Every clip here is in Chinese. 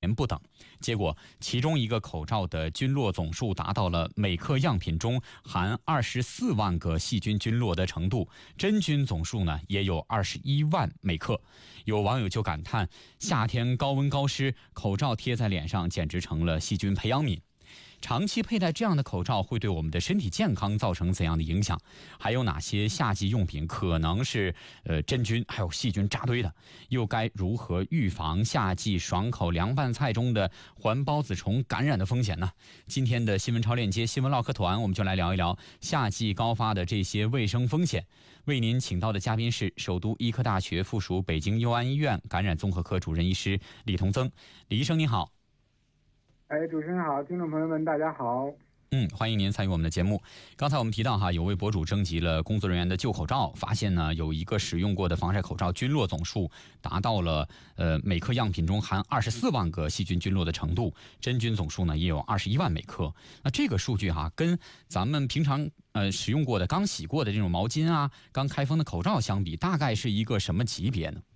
不等。结果其中一个口罩的菌落总数达到了每克样品中含24万个细菌菌落的程度，真菌总数呢也有21万每克。有网友就感叹，夏天高温高湿，口罩贴在脸上简直成了细菌培养皿。长期佩戴这样的口罩会对我们的身体健康造成怎样的影响？还有哪些夏季用品可能是真菌还有细菌扎堆的？又该如何预防夏季爽口凉拌菜中的环孢子虫感染的风险呢？今天的新闻超链接新闻唠嗑团，我们就来聊一聊夏季高发的这些卫生风险。为您请到的嘉宾是首都医科大学附属北京佑安医院感染综合科主任医师李同增。李医生您好。 主持人好，听众朋友们大家好。 欢迎您参与我们的节目。刚才我们提到有位博主征集了工作人员的旧口罩，发现呢有一个使用过的防晒口罩菌落总数达到了每克样品中含24万个细菌菌落的程度，真菌总数呢也有21万每克。那这个数据跟咱们平常使用过的刚洗过的这种毛巾啊，刚开封的口罩相比，大概是一个什么级别呢？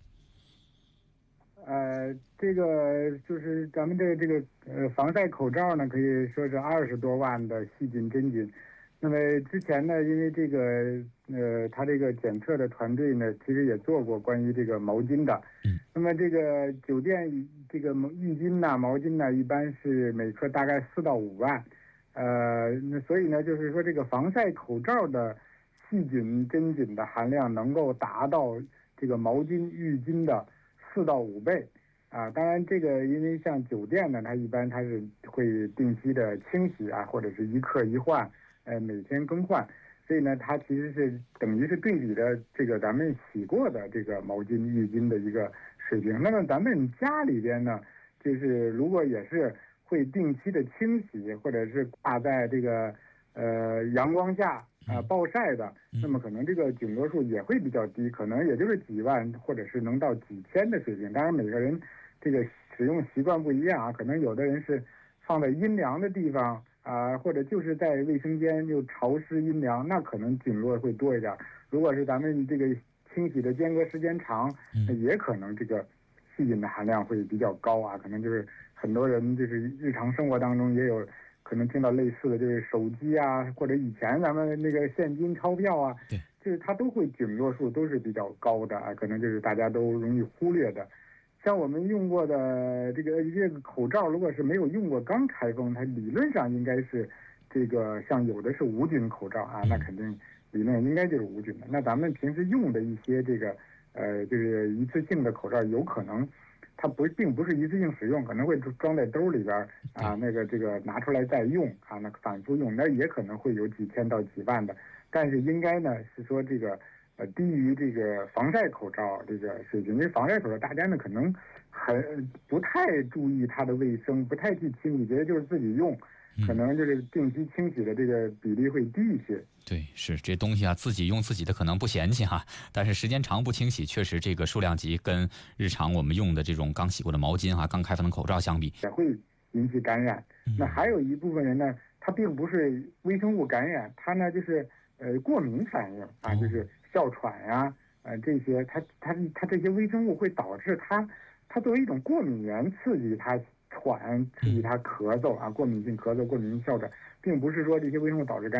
这个就是咱们这个防晒口罩呢，可以说是20多万的细菌真菌。那么之前呢，因为这个他这个检测的团队呢，其实也做过关于这个毛巾的。那么这个酒店这个浴巾呐、毛巾呐，一般是每克大概4到5万。那所以呢，就是说这个防晒口罩的细菌真菌的含量能够达到这个毛巾、浴巾的4到5倍。当然这个因为像酒店呢，它一般它是会定期的清洗或者是一克一换，每天更换，所以呢它其实是等于是对比的这个咱们洗过的这个毛巾浴巾的一个水平。那么咱们家里边呢，就是如果也是会定期的清洗，或者是挂在这个阳光下暴晒的，那么可能这个菌落数也会比较低，可能也就是几万或者是能到几千的水平。当然每个人这个使用习惯不一样可能有的人是放在阴凉的地方或者就是在卫生间就潮湿阴凉，那可能菌落会多一点。如果是咱们这个清洗的间隔时间长，也可能这个细菌的含量会比较高可能就是很多人就是日常生活当中也有可能听到类似的，就是手机或者以前咱们那个现金钞票对， 就是它都会菌落数都是比较高的可能就是大家都容易忽略的。像我们用过的这个口罩，如果是没有用过刚开封，它理论上应该是这个像有的是无菌口罩那肯定理论应该就是无菌的。那咱们平时用的一些这个就是一次性的口罩，有可能它并不是一次性使用，可能会装在兜里边那个这个拿出来再用那反复用，那也可能会有几千到几万的。但是应该呢是说这个低于这个防晒口罩这个水平，因为防晒口罩大家呢可能不太注意它的卫生，不太去清理，觉得就是自己用，可能就是定期清洗的这个比例会低一些。 对，是这东西自己用自己的可能不嫌弃但是时间长不清洗，确实这个数量级跟日常我们用的这种刚洗过的毛巾刚开封的口罩相比， 也会引起感染。那还有一部分人呢，他并不是微生物感染，他呢就是过敏反应就是哮喘这些，它这些微生物会导致它作为一种过敏源刺激它喘，刺激它咳嗽过敏性咳嗽、过敏性哮喘，并不是说这些微生物导致感染。